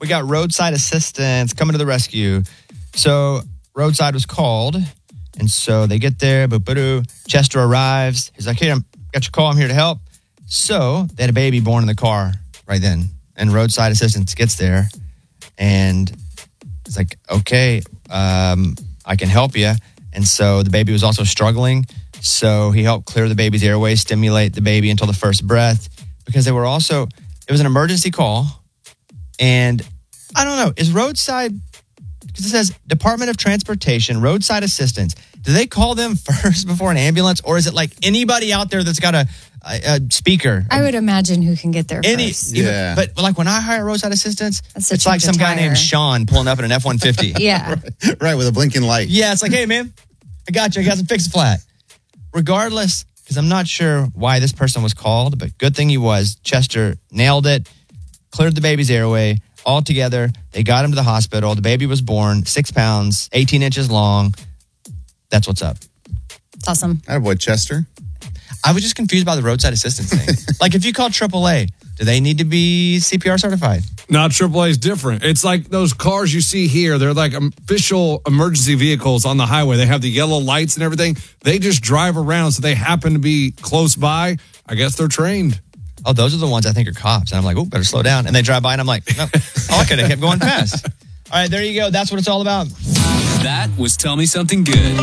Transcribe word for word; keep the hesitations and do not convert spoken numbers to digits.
we got roadside assistance coming to the rescue. So roadside was called, and so they get there. Boo-boo-doo. Chester arrives. He's like, hey, I got your call. I'm here to help. So they had a baby born in the car right then, and roadside assistance gets there, and it's like, okay, um, I can help you. And so the baby was also struggling. So he helped clear the baby's airways, stimulate the baby until the first breath, because they were also, it was an emergency call. And I don't know, is roadside, because it says Department of Transportation, roadside assistance. Do they call them first before an ambulance? Or is it like anybody out there that's got a, a, a speaker? I would imagine who can get there Any, first. even, Yeah. But like when I hire roadside assistance, That's a it's like check some to guy tire. named Sean pulling up in an F one fifty. Yeah. Right, with a blinking light. Yeah, it's like, hey, man, I got you. I got some fix it flat. Regardless, because I'm not sure why this person was called, but good thing he was. Chester nailed it, cleared the baby's airway. All together, they got him to the hospital. The baby was born, six pounds, eighteen inches long. That's what's up. It's awesome. Attaboy, Chester. I was just confused by the roadside assistance thing. Like, if you call triple A, do they need to be C P R certified? Not triple A is different. It's like those cars you see here. They're like official emergency vehicles on the highway. They have the yellow lights and everything. They just drive around, so they happen to be close by. I guess they're trained. Oh, those are the ones I think are cops. And I'm like, oh, better slow down. And they drive by, and I'm like, no. Oh, I could have kept going fast. All right, there you go. That's what it's all about. That was Tell Me Something Good.